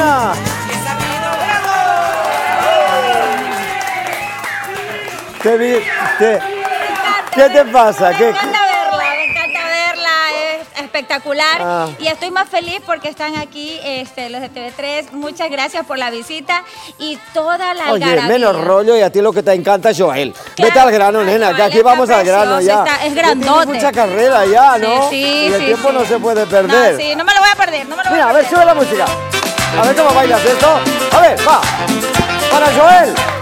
nena. ¿Qué te pasa? Me encanta verla, es espectacular. Y estoy más feliz porque están aquí los de TV3. Muchas gracias por la visita y toda la algarabía. Oye, menos rollo y a ti lo que te encanta es Joel. Claro, vete al grano, nena, que aquí vamos al grano ya. Es grandote. Tienes mucha carrera ya, ¿no? Sí, y el tiempo no se puede perder. No, sí, no me lo voy a perder, Mira, a ver, sube la música. A ver cómo bailas esto. A ver, va. Para Joel.